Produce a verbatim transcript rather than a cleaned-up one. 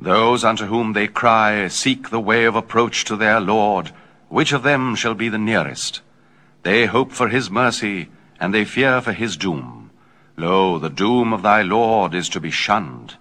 Those unto whom they cry seek the way of approach to their Lord. Which of them shall be the nearest? They hope for his mercy, and they fear for his doom. Lo, the doom of thy Lord is to be shunned.